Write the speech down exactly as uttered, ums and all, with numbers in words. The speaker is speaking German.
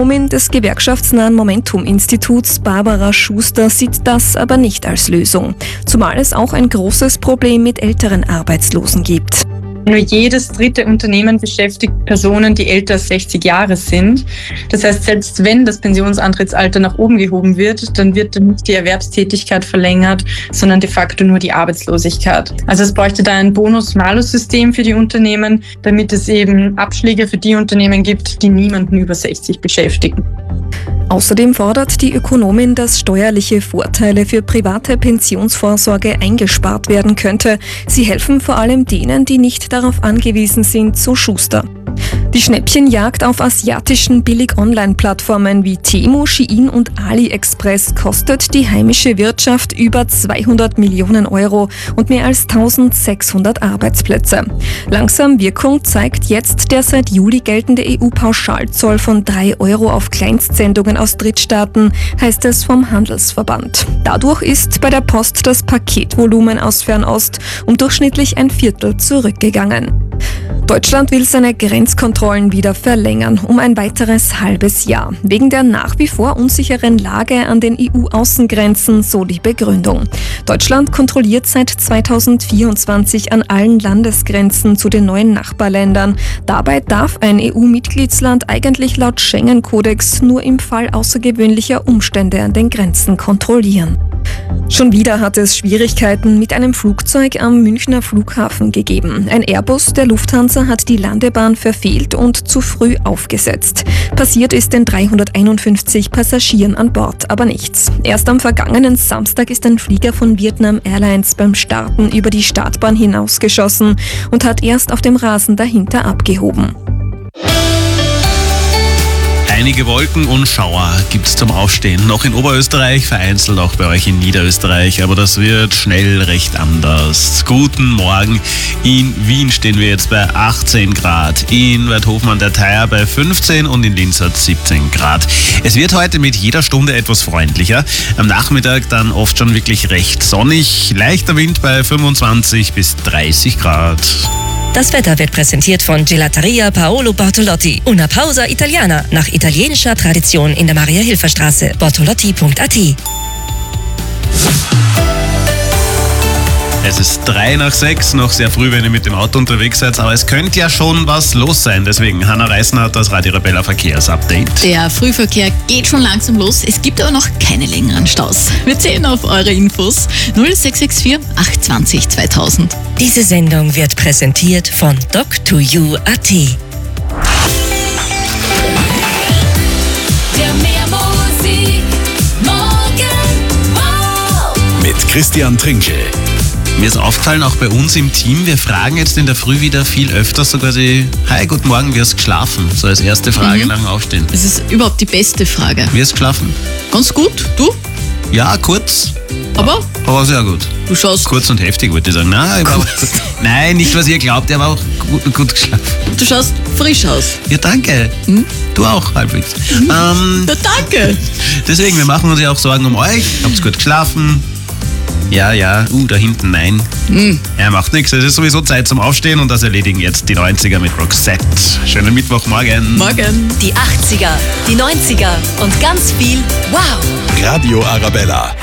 Ökonomin des gewerkschaftsnahen Momentum-Instituts Barbara Schuster sieht das aber nicht als Lösung, zumal es auch ein großes Problem mit älteren Arbeitslosen gibt. Nur jedes dritte Unternehmen beschäftigt Personen, die älter als sechzig Jahre sind. Das heißt, selbst wenn das Pensionsantrittsalter nach oben gehoben wird, dann wird nicht die Erwerbstätigkeit verlängert, sondern de facto nur die Arbeitslosigkeit. Also es bräuchte da ein Bonus-Malus-System für die Unternehmen, damit es eben Abschläge für die Unternehmen gibt, die niemanden über sechzig beschäftigen. Außerdem fordert die Ökonomin, dass steuerliche Vorteile für private Pensionsvorsorge eingespart werden könnte. Sie helfen vor allem denen, die nicht darauf angewiesen sind, so Schuster. Die Schnäppchenjagd auf asiatischen Billig-Online-Plattformen wie Temu, Shein und AliExpress kostet die heimische Wirtschaft über zweihundert Millionen Euro und mehr als eintausendsechshundert Arbeitsplätze. Langsam Wirkung zeigt jetzt der seit Juli geltende E U-Pauschalzoll von drei Euro auf Kleinstsendungen aus Drittstaaten, heißt es vom Handelsverband. Dadurch ist bei der Post das Paketvolumen aus Fernost um durchschnittlich ein Viertel zurückgegangen. Deutschland will seine Grenzkontrollen wieder verlängern, um ein weiteres halbes Jahr. Wegen der nach wie vor unsicheren Lage an den E U-Außengrenzen, so die Begründung. Deutschland kontrolliert seit zweitausendvierundzwanzig an allen Landesgrenzen zu den neuen Nachbarländern. Dabei darf ein E U-Mitgliedsland eigentlich laut Schengen-Kodex nur im Fall außergewöhnlicher Umstände an den Grenzen kontrollieren. Schon wieder hat es Schwierigkeiten mit einem Flugzeug am Münchner Flughafen gegeben. Ein Airbus der Lufthansa hat die Landebahn verfehlt und zu früh aufgesetzt. Passiert ist den dreihunderteinundfünfzig Passagieren an Bord aber nichts. Erst am vergangenen Samstag ist ein Flieger von Vietnam Airlines beim Starten über die Startbahn hinausgeschossen und hat erst auf dem Rasen dahinter abgehoben. Einige Wolken und Schauer gibt's zum Aufstehen. Noch in Oberösterreich, vereinzelt auch bei euch in Niederösterreich. Aber das wird schnell recht anders. Guten Morgen. In Wien stehen wir jetzt bei achtzehn Grad. In Weidhofen an der Theier bei fünfzehn und in Linz hat siebzehn Grad. Es wird heute mit jeder Stunde etwas freundlicher. Am Nachmittag dann oft schon wirklich recht sonnig. Leichter Wind bei fünfundzwanzig bis dreißig Grad. Das Wetter wird präsentiert von Gelateria Paolo Bortolotti. Una pausa italiana, nach italienischer Tradition in der Maria-Hilfer-Straße. bortolotti punkt a t. Es ist drei nach sechs, noch sehr früh, wenn ihr mit dem Auto unterwegs seid, aber es könnte ja schon was los sein. Deswegen, Hanna Reisner hat das Radio Arabella Verkehrsupdate. Der Frühverkehr geht schon langsam los, es gibt aber noch keine längeren Staus. Wir zählen auf eure Infos null sechs sechs vier acht zwei null zweitausend. Diese Sendung wird präsentiert von doc to you punkt a t. Der Meermusik Morgen Wow mit Christian Trinkel. Mir ist aufgefallen, auch bei uns im Team, wir fragen jetzt in der Früh wieder viel öfter so quasi, hi, guten Morgen, wie hast du geschlafen? So als erste Frage mhm. nach dem Aufstehen. Das ist überhaupt die beste Frage. Wie hast du geschlafen? Ganz gut, du? Ja, kurz. Aber? Aber sehr gut. Du schaust... Kurz und heftig, wollte ich sagen. Nein, ich war auch, nein, nicht was ihr glaubt, er war auch gut, gut geschlafen. Du schaust frisch aus. Ja, danke. Hm? Du auch, halbwegs. Mhm. Ähm, ja, danke. Deswegen, wir machen uns ja auch Sorgen um euch. Habt gut geschlafen? Ja, ja, uh, da hinten nein. Mhm. Ja, macht nichts. Es ist sowieso Zeit zum Aufstehen und das erledigen jetzt die neunziger mit Roxette. Schönen Mittwochmorgen. Morgen. Die achtziger, die neunziger und ganz viel Wow. Radio Arabella.